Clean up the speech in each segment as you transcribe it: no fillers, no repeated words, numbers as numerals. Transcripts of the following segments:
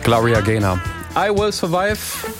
Gloria Gaynor. I Will Survive.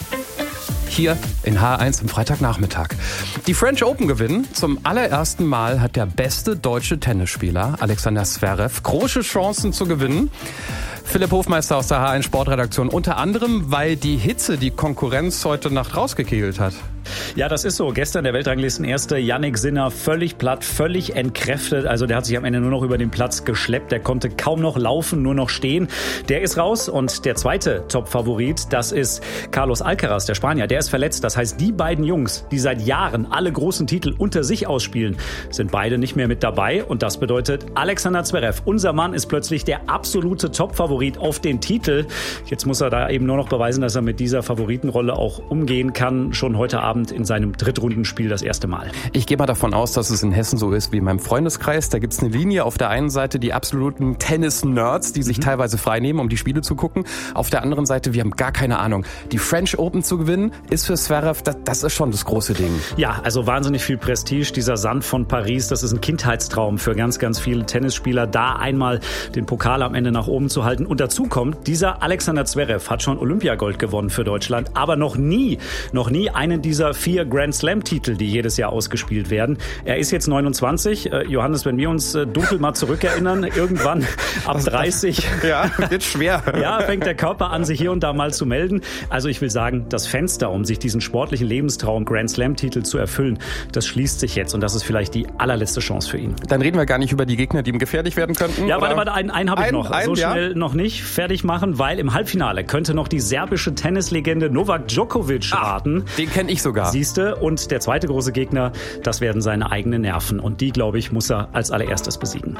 Hier in H1 am Freitagnachmittag. Die French Open gewinnen. Zum allerersten Mal hat der beste deutsche Tennisspieler, Alexander Zverev, große Chancen zu gewinnen. Philipp Hofmeister aus der H1 Sportredaktion. Unter anderem, weil die Hitze die Konkurrenz heute Nacht rausgekegelt hat. Ja, das ist so. Gestern der Weltranglistenerste Jannik Sinner völlig platt, völlig entkräftet. Also der hat sich am Ende nur noch über den Platz geschleppt. Der konnte kaum noch laufen, nur noch stehen. Der ist raus und der zweite Top-Favorit, das ist Carlos Alcaraz, der Spanier. Der ist verletzt. Das heißt, die beiden Jungs, die seit Jahren alle großen Titel unter sich ausspielen, sind beide nicht mehr mit dabei. Und das bedeutet, Alexander Zverev, unser Mann, ist plötzlich der absolute Top-Favorit auf den Titel. Jetzt muss er da eben nur noch beweisen, dass er mit dieser Favoritenrolle auch umgehen kann. Schon heute Abend in seinem Drittrundenspiel das erste Mal. Ich gehe mal davon aus, dass es in Hessen so ist wie in meinem Freundeskreis. Da gibt es eine Linie. Auf der einen Seite die absoluten Tennis-Nerds, die sich teilweise frei nehmen, um die Spiele zu gucken. Auf der anderen Seite, wir haben gar keine Ahnung. Die French Open zu gewinnen, ist für Zverev, das ist schon das große Ding. Ja, also wahnsinnig viel Prestige. Dieser Sand von Paris, das ist ein Kindheitstraum für ganz, ganz viele Tennisspieler, da einmal den Pokal am Ende nach oben zu halten. Und dazu kommt, dieser Alexander Zverev hat schon Olympiagold gewonnen für Deutschland, aber noch nie einen dieser 4 Grand Slam-Titel, die jedes Jahr ausgespielt werden. Er ist jetzt 29. Johannes, wenn wir uns dunkel mal zurückerinnern, irgendwann ab 30. Ja, wird schwer. Ja, fängt der Körper an, sich hier und da mal zu melden. Also ich will sagen, das Fenster, um sich diesen sportlichen Lebenstraum Grand Slam-Titel zu erfüllen, das schließt sich jetzt und das ist vielleicht die allerletzte Chance für ihn. Dann reden wir gar nicht über die Gegner, die ihm gefährlich werden könnten. Ja, warte, einen habe ich noch. So schnell noch nicht fertig machen, weil im Halbfinale könnte noch die serbische Tennislegende Novak Djokovic raten. Den kenne ich sogar. Siehste, und der zweite große Gegner, das werden seine eigenen Nerven. Und die, glaube ich, muss er als allererstes besiegen.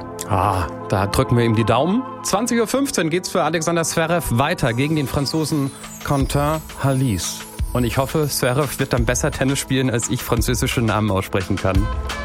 Da drücken wir ihm die Daumen. 20.15 Uhr geht's für Alexander Zverev weiter gegen den Franzosen Quentin Halys. Und ich hoffe, Zverev wird dann besser Tennis spielen, als ich französische Namen aussprechen kann.